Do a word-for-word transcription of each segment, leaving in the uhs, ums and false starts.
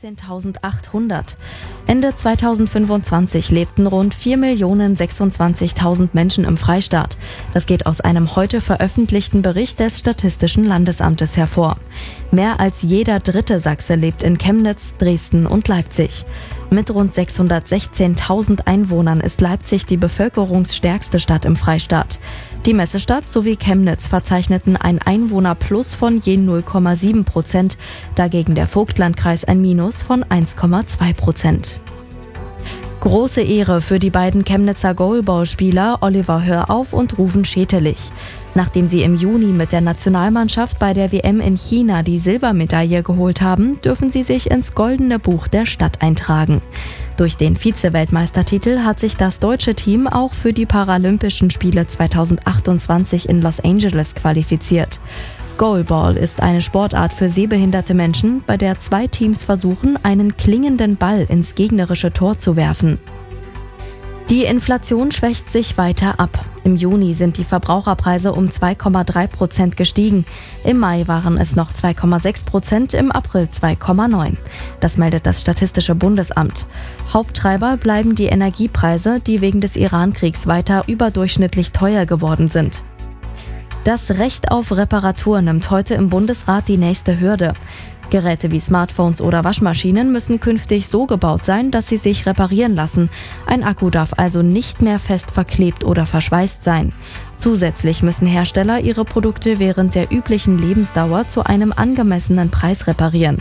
sechzehntausendachthundert. Ende zweitausendfünfundzwanzig lebten rund vier Millionen sechsundzwanzigtausend Menschen im Freistaat. Das geht aus einem heute veröffentlichten Bericht des Statistischen Landesamtes hervor. Mehr als jeder dritte Sachse lebt in Chemnitz, Dresden und Leipzig. Mit rund sechshundertsechzehntausend Einwohnern ist Leipzig die bevölkerungsstärkste Stadt im Freistaat. Die Messestadt sowie Chemnitz verzeichneten ein Einwohnerplus von je null Komma sieben Prozent, dagegen der Vogtlandkreis ein Minus von eins Komma zwei Prozent. Große Ehre für die beiden Chemnitzer Goalball-Spieler Oliver Hörauf und Ruven Schetelich. Nachdem sie im Juni mit der Nationalmannschaft bei der W M in China die Silbermedaille geholt haben, dürfen sie sich ins Goldene Buch der Stadt eintragen. Durch den Vize-Weltmeistertitel hat sich das deutsche Team auch für die Paralympischen Spiele zweitausendachtundzwanzig in Los Angeles qualifiziert. Goalball ist eine Sportart für sehbehinderte Menschen, bei der zwei Teams versuchen, einen klingenden Ball ins gegnerische Tor zu werfen. Die Inflation schwächt sich weiter ab. Im Juni sind die Verbraucherpreise um zwei Komma drei Prozent gestiegen. Im Mai waren es noch zwei Komma sechs Prozent, im April zwei Komma neun. Das meldet das Statistische Bundesamt. Haupttreiber bleiben die Energiepreise, die wegen des Iran-Kriegs weiter überdurchschnittlich teuer geworden sind. Das Recht auf Reparatur nimmt heute im Bundesrat die nächste Hürde. Geräte wie Smartphones oder Waschmaschinen müssen künftig so gebaut sein, dass sie sich reparieren lassen. Ein Akku darf also nicht mehr fest verklebt oder verschweißt sein. Zusätzlich müssen Hersteller ihre Produkte während der üblichen Lebensdauer zu einem angemessenen Preis reparieren.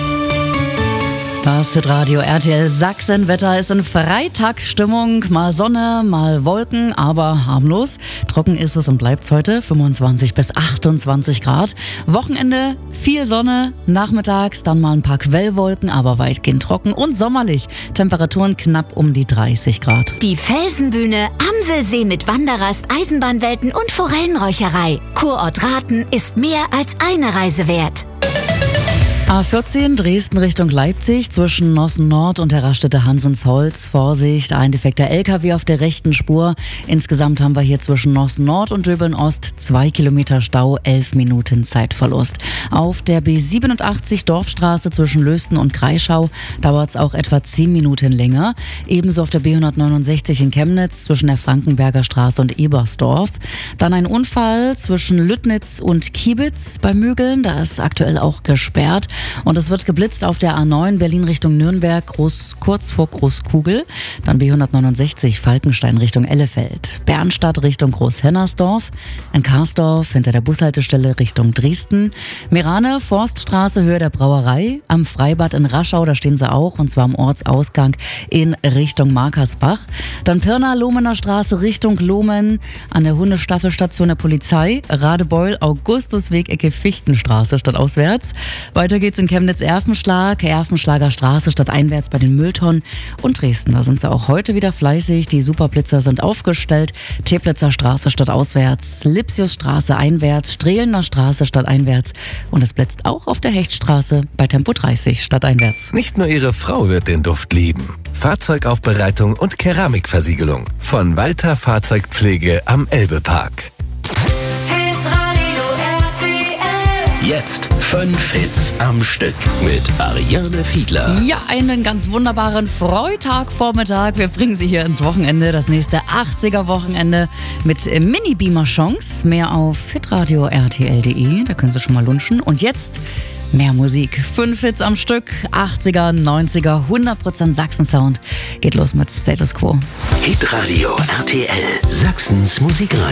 Das Hitradio R T L Sachsen-Wetter ist in Freitagsstimmung. Mal Sonne, mal Wolken, aber harmlos. Trocken ist es und bleibt heute, fünfundzwanzig bis achtundzwanzig Grad. Wochenende viel Sonne, nachmittags dann mal ein paar Quellwolken, aber weitgehend trocken und sommerlich. Temperaturen knapp um die dreißig Grad. Die Felsenbühne, Amselsee mit Wanderrast, Eisenbahnwelten und Forellenräucherei. Kurort Rathen ist mehr als eine Reise wert. A vierzehn Dresden Richtung Leipzig zwischen Nossen Nord und der Raststätte Hansensholz. Vorsicht, ein defekter L K W auf der rechten Spur. Insgesamt haben wir hier zwischen Nossen Nord und Döbeln Ost zwei Kilometer Stau, elf Minuten Zeitverlust. Auf der B siebenundachtzig Dorfstraße zwischen Lösten und Kreischau dauert es auch etwa zehn Minuten länger. Ebenso auf der B hundertneunundsechzig in Chemnitz zwischen der Frankenberger Straße und Ebersdorf. Dann ein Unfall zwischen Lüttnitz und Kiebitz bei Mögeln. Da ist aktuell auch gesperrt. Und es wird geblitzt auf der A neun Berlin Richtung Nürnberg, groß, kurz vor Großkugel. Dann B hundertneunundsechzig Falkenstein Richtung Ellefeld. Bernstadt Richtung Großhennersdorf. In Karsdorf hinter der Bushaltestelle Richtung Dresden. Merane, Forststraße, Höhe der Brauerei. Am Freibad in Raschau, da stehen sie auch, und zwar am Ortsausgang in Richtung Markersbach. Dann Pirna, Lohmener Straße Richtung Lohmen. An der Hundestaffelstation der Polizei. Radebeul, Augustusweg, Ecke Fichtenstraße stadtauswärts. Weiter geht's in Chemnitz-Erfenschlag, Erfenschlager Straße stadteinwärts bei den Mülltonnen und Dresden. Da sind sie auch heute wieder fleißig. Die Superblitzer sind aufgestellt. Teplitzer Straße stadtauswärts, Lipsiusstraße einwärts, Strehlener Straße stadteinwärts und es blitzt auch auf der Hechtstraße bei Tempo dreißig stadteinwärts. Nicht nur Ihre Frau wird den Duft lieben. Fahrzeugaufbereitung und Keramikversiegelung von Walter Fahrzeugpflege am Elbepark. Jetzt fünf Hits am Stück mit Ariane Fiedler. Ja, einen ganz wunderbaren Freitagvormittag. Wir bringen Sie hier ins Wochenende, das nächste achtziger-Wochenende mit Mini-Beamer-Chance. Mehr auf hitradio R T L punkt de, da können Sie schon mal lunchen. Und jetzt mehr Musik. Fünf Hits am Stück, achtziger, neunziger, hundert Prozent Sachsen-Sound. Geht los mit Status Quo. Hitradio R T L, Sachsens Musikradio.